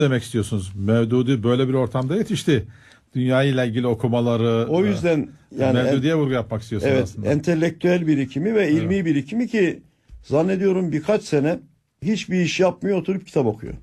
demek istiyorsunuz? Mevdudi böyle bir ortamda yetişti. Dünyayla ilgili okumaları. O yüzden yani Mevdudi'ye vurgu yapmak istiyorsunuz evet, aslında. entelektüel birikimi ve ilmi Evet. birikimi ki zannediyorum birkaç sene hiçbir iş yapmıyor, oturup kitap okuyor.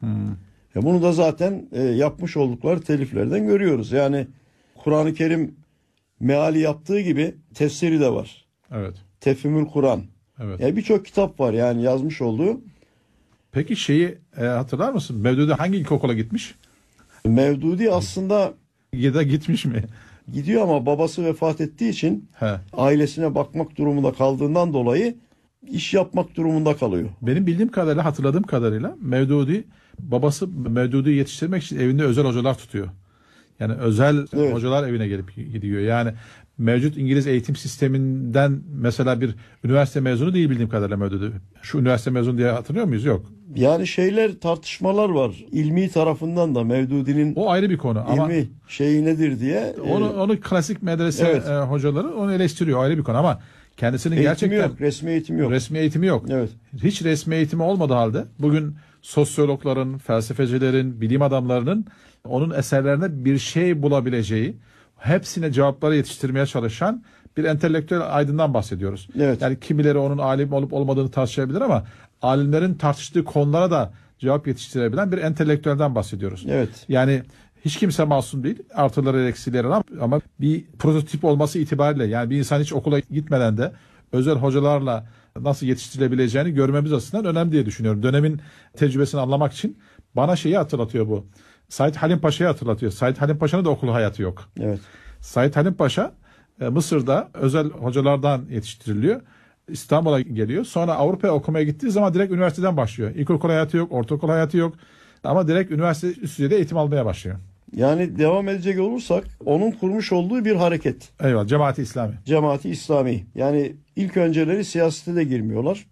Bunu da zaten yapmış oldukları teliflerden görüyoruz. Yani Kur'an-ı Kerim meali yaptığı gibi tefsiri de var. Evet. Tefhimül Kur'an. Evet. Yani birçok kitap var yani yazmış olduğu. Peki şeyi hatırlar mısın? Mevdudi hangi ilkokula gitmiş? Mevdudi aslında Ya da gitmiş mi? gidiyor ama babası vefat ettiği için He. ailesine bakmak durumunda kaldığından dolayı iş yapmak durumunda kalıyor. Benim bildiğim kadarıyla, hatırladığım kadarıyla Mevdudi, babası Mevdudi'yi yetiştirmek için evinde özel hocalar tutuyor. Yani özel Evet. hocalar evine gelip gidiyor. Yani mevcut İngiliz eğitim sisteminden mesela bir üniversite mezunu değil bildiğim kadarıyla Mevdudi. Şu üniversite mezunu diye hatırlıyor muyuz? Yok. Yani tartışmalar var. İlmi tarafından da Mevdudi'nin O ayrı bir konu ama ilmi şeyi nedir diye. onu klasik medrese Evet. hocaları onu eleştiriyor, ayrı bir konu ama kendisinin Eğitimi gerçekten yok, resmi eğitim yok. resmi eğitimi yok. Evet. Hiç resmi eğitimi olmadığı halde bugün sosyologların, felsefecilerin, bilim adamlarının onun eserlerine bir şey bulabileceği, hepsine cevapları yetiştirmeye çalışan bir entelektüel aydından bahsediyoruz. Evet. Yani kimileri onun alim olup olmadığını tartışabilir ama alimlerin tartıştığı konulara da cevap yetiştirebilen bir entelektüelden bahsediyoruz. Evet. Yani hiç kimse masum değil. Artıları eksileri ama bir prototip olması itibariyle yani bir insan hiç okula gitmeden de özel hocalarla nasıl yetiştirilebileceğini görmemiz açısından önemli diye düşünüyorum. Dönemin tecrübesini anlamak için bana şeyi hatırlatıyor bu. Said Halim Paşa'yı hatırlatıyor. Said Halim Paşa'nın da okul hayatı yok. Evet. Said Halim Paşa Mısır'da özel hocalardan yetiştiriliyor. İstanbul'a geliyor. Sonra Avrupa'ya okumaya gittiği zaman direkt üniversiteden başlıyor. İlkokul hayatı yok, ortaokul hayatı yok. Ama direkt üniversite üst düzeyde eğitim almaya başlıyor. Yani devam edecek olursak onun kurmuş olduğu bir hareket. Eyvallah. Cemaati İslami. Cemaati İslami. Yani ilk önceleri siyasete de girmiyorlar.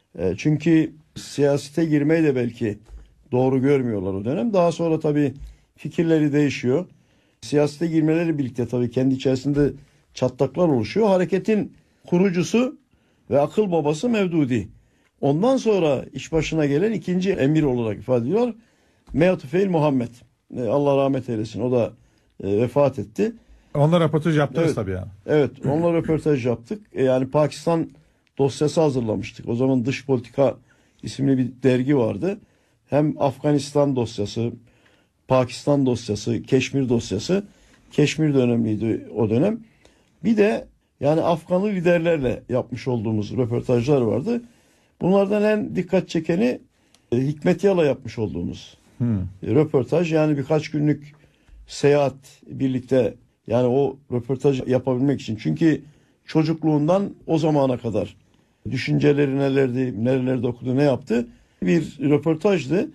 Çünkü siyasete girmeyi de belki doğru görmüyorlar o dönem. Daha sonra tabii fikirleri değişiyor. Siyasete girmeleri birlikte tabii kendi içerisinde çatlaklar oluşuyor. Hareketin kurucusu ve akıl babası Mevdudi. Ondan sonra iş başına gelen ikinci emir olarak ifade ediyor. Meatüfeil Muhammed. Allah rahmet eylesin. O da vefat etti. Onunla röportaj yaptınız Evet. tabii yani. Evet, onunla röportaj yaptık. Yani Pakistan dosyası hazırlamıştık. O zaman Dış Politika isimli bir dergi vardı. Hem Afganistan dosyası, Pakistan dosyası, Keşmir dosyası. Keşmir de önemliydi o dönem. Bir de yani Afganlı liderlerle yapmış olduğumuz röportajlar vardı. Bunlardan en dikkat çekeni Hikmet Yal'a yapmış olduğumuz röportaj. Yani birkaç günlük seyahat birlikte yani o röportaj yapabilmek için. Çünkü çocukluğundan o zamana kadar düşünceleri nelerdi, nerelerde okudu, ne yaptı bir röportajdı.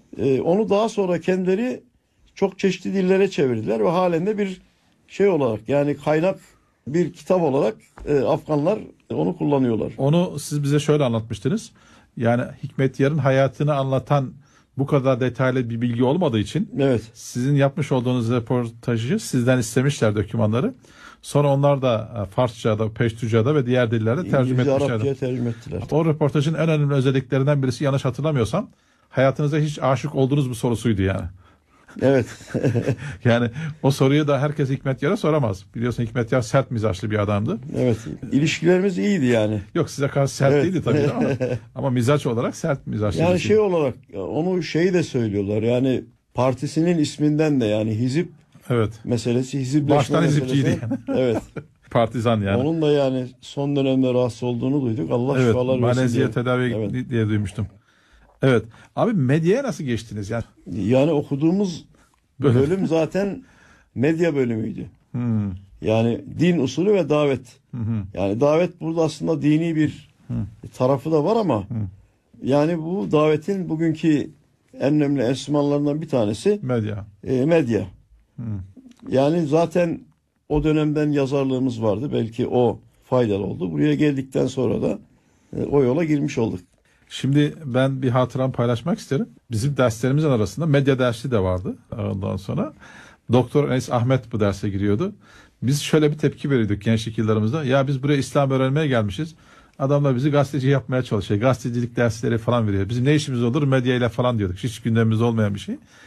Onu daha sonra kendileri çok çeşitli dillere çevirdiler ve halen de bir şey olarak yani kaynak bir kitap olarak Afganlar onu kullanıyorlar. Onu siz bize şöyle anlatmıştınız. Yani Hikmet Yar'ın hayatını anlatan bu kadar detaylı bir bilgi olmadığı için Evet. sizin yapmış olduğunuz röportajı sizden istemişler dokümanları. Sonra onlar da Farsça'da, Peştuca'da ve diğer dillerde tercüme İngilizce, etmişler. Arapça'ya tercüme ettiler. O röportajın en önemli özelliklerinden birisi, yanlış hatırlamıyorsam, hayatınızda hiç aşık oldunuz mu sorusuydu yani. Evet. Yani o soruyu da herkes Hikmet Yar'a soramaz. Biliyorsun Hikmet Yar sert mizaçlı bir adamdı. Evet. İlişkilerimiz iyiydi yani. Yok, size karşı sert Evet. değildi tabii ama mizaç olarak sert mizaçlı. Yani bir şey. şey olarak onu şeyi de söylüyorlar. Yani partisinin isminden de yani hizip Evet. meselesi, hizipleşme Baştan meselesi. hizipçiydi yani. Evet. Partizan yani. Onun da yani son dönemde rahatsız olduğunu duyduk. Allah Evet. şifalar versin. Maneziye diyelim. tedavi Evet. diye duymuştum. Evet. Abi medyaya nasıl geçtiniz yani? Yani okuduğumuz bölüm zaten medya bölümüydü. Yani din usulü ve davet. Yani davet burada aslında dini bir tarafı da var ama yani bu davetin bugünkü en önemli enstrümanlarından bir tanesi Medya. Medya. Yani zaten o dönemden yazarlığımız vardı. Belki o faydalı oldu. Buraya geldikten sonra da o yola girmiş olduk. Şimdi ben bir hatıram paylaşmak isterim. Bizim derslerimizin arasında medya dersi de vardı. Ondan sonra Doktor Enes Ahmet bu derse giriyordu. Biz şöyle bir tepki veriyorduk gençlik yıllarımızda. Ya biz buraya İslam öğrenmeye gelmişiz. Adamlar bizi gazeteci yapmaya çalışıyor. Gazetecilik dersleri falan veriyor. Bizim ne işimiz olur medyayla falan diyorduk. Hiç gündemimizde olmayan bir şey.